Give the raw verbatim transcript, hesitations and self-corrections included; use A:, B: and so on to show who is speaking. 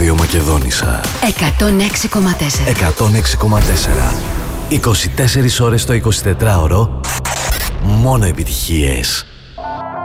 A: ραδιομέριο Μακεδόνισσα.
B: εκατόν έξι κόμμα τέσσερα.
A: εκατόν έξι κόμμα τέσσερα. είκοσι τέσσερις ώρες το εικοσιτετράωρο. Μόνο επιτυχίες.